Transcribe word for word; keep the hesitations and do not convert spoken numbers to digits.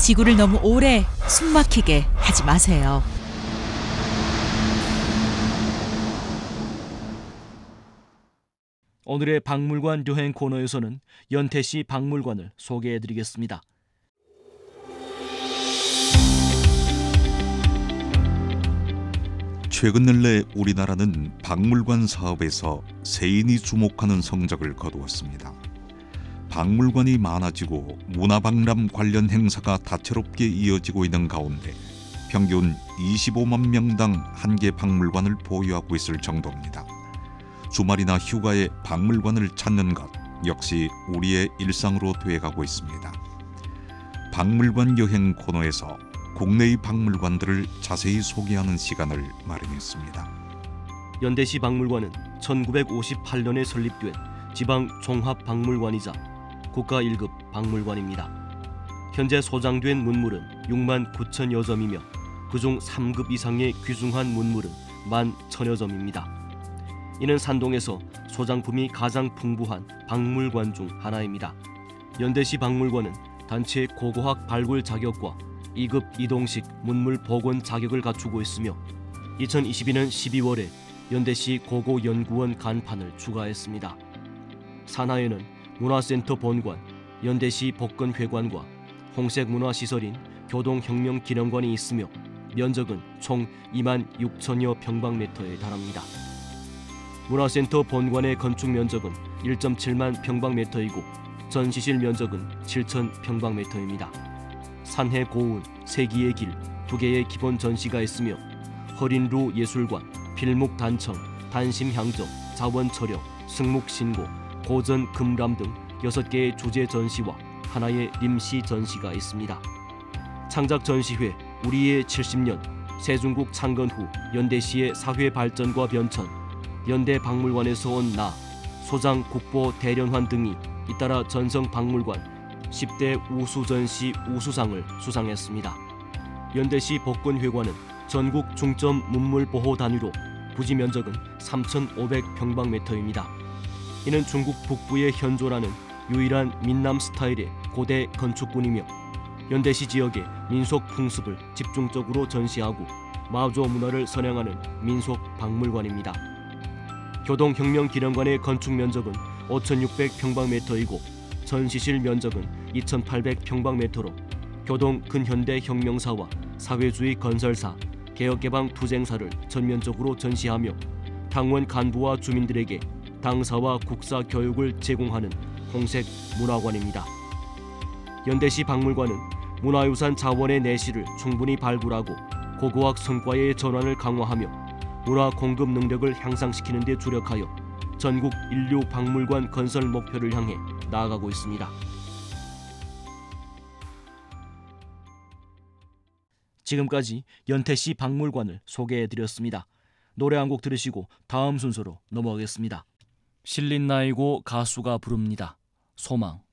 지구를 너무 오래 숨막히게 하지 마세요. 오늘의 박물관 여행 코너에서는 연태시 박물관을 소개해드리겠습니다. 최근 근래 우리나라는 박물관 사업에서 세인이 주목하는 성적을 거두었습니다. 박물관이 많아지고 문화박람 관련 행사가 다채롭게 이어지고 있는 가운데 평균 이십오만 명당 한 개 박물관을 보유하고 있을 정도입니다. 주말이나 휴가에 박물관을 찾는 것 역시 우리의 일상으로 되어가고 있습니다. 박물관 여행 코너에서 국내의 박물관들을 자세히 소개하는 시간을 마련했습니다. 연대시 박물관은 천구백오십팔 년에 설립된 지방 종합박물관이자 국가 일 급 박물관입니다. 현재 소장된 문물은 육만 구천여 점이며 그중 삼 급 이상의 귀중한 문물은 만 천여 점입니다. 이는 산동에서 소장품이 가장 풍부한 박물관 중 하나입니다. 연대시 박물관은 단체 고고학 발굴 자격과 이 급 이동식 문물 복원 자격을 갖추고 있으며 이천이십이 년 십이월에 연대시 고고연구원 간판을 추가했습니다. 산하에는 문화센터 본관, 연대시 복근회관과 홍색 문화시설인 교동혁명기념관이 있으며 면적은 총 이만 육천여 평방미터에 달합니다. 문화센터 본관의 건축 면적은 일 점 칠만 평방미터이고 전시실 면적은 칠천 평방미터입니다. 산해 고운, 세기의 길, 두 개의 기본 전시가 있으며 허린루 예술관, 필묵단청, 단심향적, 자원철영, 승묵신고, 고전 금람 등 여섯 개의 주제 전시와 하나의 임시 전시가 있습니다. 창작 전시회 우리의 칠십 년, 세중국 창건 후 연대시의 사회 발전과 변천, 연대 박물관에서 온 나, 소장 국보 대련환 등이 잇따라 전성박물관 십 대 우수전시 우수상을 수상했습니다. 연대시 복근회관은 전국 중점 문물보호 단위로 부지 면적은 삼천오백 평방미터입니다. 이는 중국 북부의 현조라는 유일한 민남 스타일의 고대 건축군이며 연대시 지역의 민속 풍습을 집중적으로 전시하고 마조 문화를 선양하는 민속 박물관입니다. 교동혁명기념관의 건축 면적은 오천육백 평방미터이고 전시실 면적은 이천팔백 평방미터로 교동 근현대 혁명사와 사회주의 건설사, 개혁개방 투쟁사를 전면적으로 전시하며 당원 간부와 주민들에게 당사와 국사 교육을 제공하는 홍색 문화관입니다. 연대시 박물관은 문화유산 자원의 내실을 충분히 발굴하고 고고학 성과의 전환을 강화하며 문화 공급 능력을 향상시키는 데 주력하여 전국 인류 박물관 건설 목표를 향해 나아가고 있습니다. 지금까지 연태시 박물관을 소개해드렸습니다. 노래 한 곡 들으시고 다음 순서로 넘어가겠습니다. 실린 나이고 가수가 부릅니다. 소망.